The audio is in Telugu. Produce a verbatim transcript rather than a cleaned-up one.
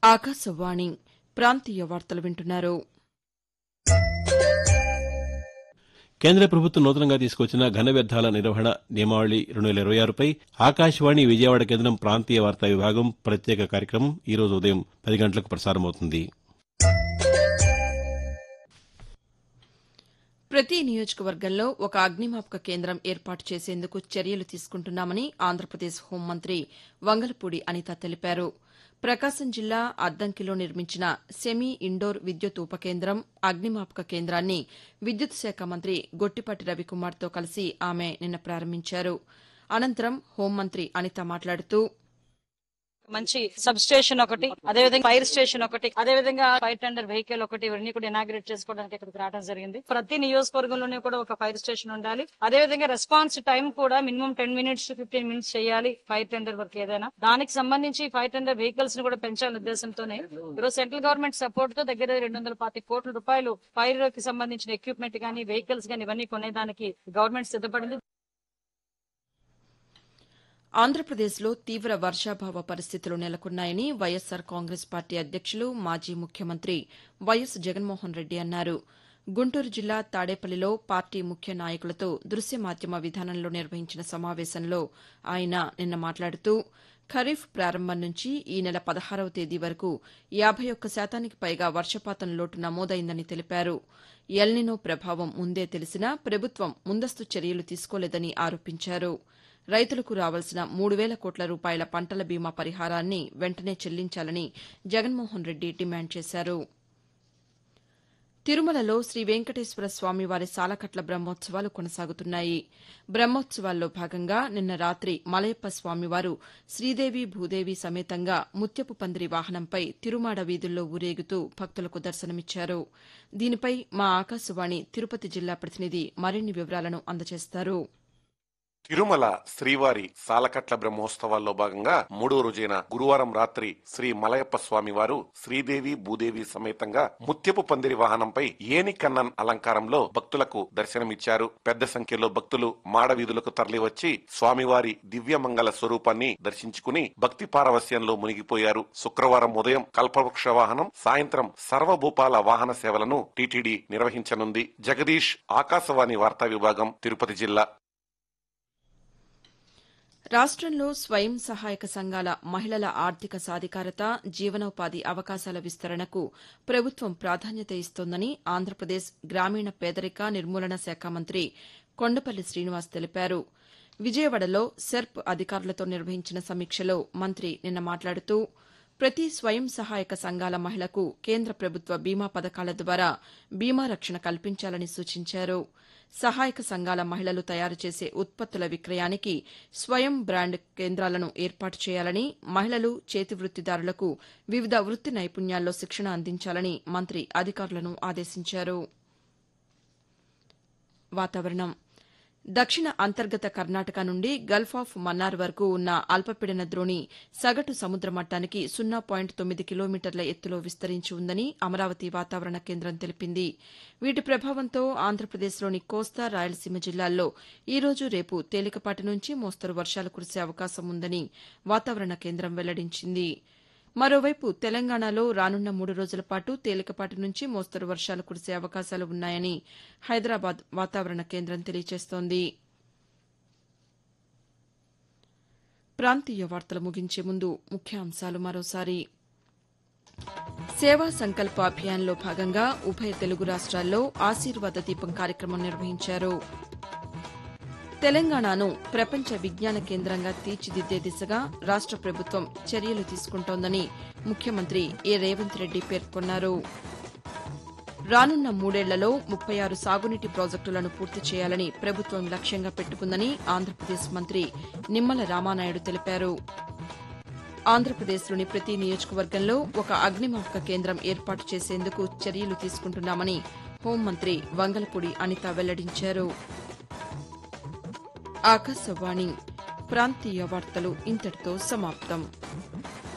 ఆకాశవాణి ప్రాంతీయ వార్తలు వింటున్నారు. కేంద్ర ప్రభుత్వం నూతనంగా తీసుకొచ్చిన ఘన వ్యర్థాల నిర్వహణ నియమావళి రెండు వేల ఇరవై ఆరుపై ఆకాశవాణి విజయవాడ కేంద్రం ప్రాంతీయ వార్తా విభాగం ప్రత్యేక కార్యక్రమం ఈ రోజు ఉదయం పది గంటలకు ప్రసారమవుతుంది. ప్రతి నియోజకవర్గంలో ఒక అగ్నిమాపక కేంద్రం ఏర్పాటు చేసేందుకు చర్యలు తీసుకుంటున్నామని ఆంధ్రప్రదేశ్ హోంమంత్రి వంగలపూడి అనిత తెలిపారు. ప్రకాశం జిల్లా అద్దంకిలో నిర్మించిన సెమీ ఇండోర్ విద్యుత్ ఉపకేంద్రం, అగ్నిమాపక కేంద్రాన్ని విద్యుత్ శాఖ మంత్రి గొట్టిపాటి రవికుమార్తో కలిసి ఆమె నిన్న ప్రారంభించారు. అనంతరం హోంమంత్రి అనిత మాట్లాడుతూ మంచి సబ్ స్టేషన్ ఒకటి, అదేవిధంగా ఫైర్ స్టేషన్ ఒకటి, అదేవిధంగా ఫైర్ టెండర్ వెహికల్ ఒకటి, ఇవన్నీ కూడా ఇనాగ్రేట్ చేసుకోవడానికి ఇక్కడికి రావడం జరిగింది. ప్రతి నియోజకవర్గంలోనే కూడా ఒక ఫైర్ స్టేషన్ ఉండాలి. అదేవిధంగా రెస్పాన్స్ టైం కూడా minimum ten minutes fifteen minutes చేయాలి. ఫైర్ టెండర్ వర్క్ ఏదైనా దానికి సంబంధించి ఫైర్ టెండర్ వెహికల్స్ ని కూడా పెంచాలనే ఉద్దేశంతోనే ఈరోజు సెంట్రల్ గవర్నమెంట్ సపోర్ట్ తో దగ్గర రెండు వందల పాతి కోట్ల రూపాయలు ఫైర్ కి సంబంధించిన ఎక్విప్మెంట్ గానీ, వెహికల్స్ గానీ ఇవన్నీ కొనేదానికి గవర్నమెంట్ సిద్దపడింది. ఆంధ్రప్రదేశ్లో తీవ్ర వర్షాభావ పరిస్థితులు నెలకొన్నాయని వైఎస్సార్ కాంగ్రెస్ పార్టీ అధ్యక్షులు, మాజీ ముఖ్యమంత్రి వైఎస్ జగన్మోహన్ రెడ్డి అన్నారు. గుంటూరు జిల్లా తాడేపల్లిలో పార్టీ ముఖ్య నాయకులతో దృశ్య మాధ్యమ విధానంలో నిర్వహించిన సమావేశంలో ఆయన నిన్న మాట్లాడుతూ ఖరీఫ్ ప్రారంభం నుంచి ఈ నెల పదహారవ తేదీ వరకు యాబై ఒక్క శాతానికి పైగా వర్షపాతం లోటు నమోదైందని తెలిపారు. ఎల్నినో ప్రభావం ముందే తెలిసినా ప్రభుత్వం ముందస్తు చర్యలు తీసుకోలేదని ఆరోపించారు. రైతులకు రావాల్సిన మూడు వేల కోట్ల రూపాయల పంటల బీమా పరిహారాన్ని వెంటనే చెల్లించాలని జగన్మోహన్ రెడ్డి డిమాండ్ చేశారు. తిరుమలలో శ్రీ వెంకటేశ్వర స్వామివారి సాలకట్ల బ్రహ్మోత్సవాలు కొనసాగుతున్నాయి. బ్రహ్మోత్సవాల్లో భాగంగా నిన్న రాతి మలయప్ప స్వామివారు శ్రీదేవి భూదేవి సమేతంగా ముత్యపు పందిరి వాహనంపై తిరుమాడ వీధుల్లో ఊరేగుతూ భక్తులకు దర్శనమిచ్చారు. దీనిపై మా ఆకాశవాణి తిరుపతి జిల్లా ప్రతినిధి మరిన్ని వివరాలను అందజేస్తారు. తిరుమల శ్రీవారి సాలకట్ల బ్రహ్మోత్సవాల్లో భాగంగా మూడో రోజైన గురువారం రాత్రి శ్రీ మలయప్ప స్వామి వారు శ్రీదేవి భూదేవి సమేతంగా ముత్యపు పందిరి వాహనంపై ఏనికన్నన్ అలంకారంలో భక్తులకు దర్శనమిచ్చారు. పెద్ద సంఖ్యలో భక్తులు మాడవీధులకు తరలివచ్చి స్వామివారి దివ్యమంగళ స్వరూపాన్ని దర్శించుకుని భక్తి పారవస్యంలో మునిగిపోయారు. శుక్రవారం ఉదయం కల్పవృక్ష వాహనం, సాయంత్రం సర్వభూపాల వాహన సేవలను టీటీడీ నిర్వహించనుంది. జగదీష్, ఆకాశవాణి వార్తా విభాగం, తిరుపతి జిల్లా. రాష్టంలో స్వయం సహాయక సంఘాల మహిళల ఆర్థిక సాధికారత, జీవనోపాధి అవకాశాల విస్తరణకు ప్రభుత్వం ప్రాధాన్యత ఇస్తోందని ఆంధ్రప్రదేశ్ గ్రామీణ పేదరిక నిర్మూలన శాఖ మంత్రి కొండపల్లి శ్రీనివాస్ తెలిపారు. విజయవాడలో సెర్ప్ అధికారులతో నిర్వహించిన సమీక్షలో మంత్రి నిన్న మాట్లాడుతూ ప్రతి స్వయం సహాయక సంఘాల మహిళకు కేంద్ర ప్రభుత్వ బీమా పథకాల ద్వారా బీమా రక్షణ కల్పించాలని సూచించారు. సహాయక సంఘాల మహిళలు తయారు చేసే ఉత్పత్తుల విక్రయానికి స్వయం బ్రాండ్ కేంద్రాలను ఏర్పాటు చేయాలని, మహిళలు, చేతి వృత్తిదారులకు వివిధ వృత్తి నైపుణ్యాల్లో శిక్షణ అందించాలని మంత్రి అధికారులను ఆదేశించారు. వాతావరణం. దక్షిణ అంతర్గత కర్ణాటక నుండి గల్ఫ్ ఆఫ్ మన్నార్ వరకు ఉన్న అల్పపీడన ద్రోణి సగటు సముద్ర మట్టానికి సున్నా పాయింట్ తొమ్మిది కిలోమీటర్ల ఎత్తులో విస్తరించి ఉందని అమరావతి వాతావరణ కేంద్రం తెలిపింది. వీటి ప్రభావంతో ఆంధ్రప్రదేశ్లోని కోస్తా, రాయలసీమ జిల్లాల్లో ఈ రోజు, రేపు తేలికపాటి నుంచి మోస్తరు వర్షాలు కురిసే అవకాశం ఉందని వాతావరణ కేంద్రం వెల్లడించింది. మరోవైపు తెలంగాణలో రానున్న మూడు రోజుల పాటు తేలికపాటి నుంచి మోస్తరు వర్షాలు కురిసే అవకాశాలు ఉన్నాయని హైదరాబాద్ వాతావరణ కేంద్రం తెలియజేస్తోంది. ప్రాంతీయ వార్తలు ముగించే ముందు ముఖ్యాంశాలు మరోసారి. సేవా సంకల్ప అభియాన్లో భాగంగా ఉభయ తెలుగు రాష్ట్రాల్లో ఆశీర్వాద దీపం కార్యక్రమం నిర్వహించారు. తెలంగాణను ప్రపంచ విజ్ఞాన కేంద్రంగా తీర్చిదిద్దే దిశగా రాష్ట ప్రభుత్వం చర్యలు తీసుకుంటోందని ముఖ్యమంత్రి ఏ రేవంత్ రెడ్డి పేర్కొన్నారు. రానున్న మూడేళ్లలో ముప్పై ఆరు సాగునీటి ప్రాజెక్టులను పూర్తి చేయాలని ప్రభుత్వం లక్ష్యంగా పెట్టుకుందని ఆంధ్రప్రదేశ్ మంత్రి నిమ్మల రామానాయుడు తెలిపారు. ఆంధ్రప్రదేశ్లోని ప్రతి నియోజకవర్గంలో ఒక అగ్నిమాపక కేంద్రం ఏర్పాటు చేసేందుకు చర్యలు తీసుకుంటున్నామని హోంమంత్రి వంగలపూడి అనిత వెల్లడించారు. ఆకాశవాణి ప్రాంతీయ వార్తలు ఇంతటితో సమాప్తం.